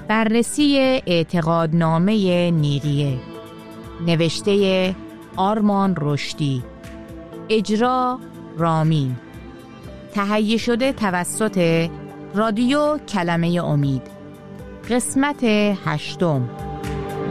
بررسی اعتقادنامه نیریه، نوشته آرمان رشدی، اجرا رامین، تهیه شده توسط رادیو کلمه امید. قسمت 8.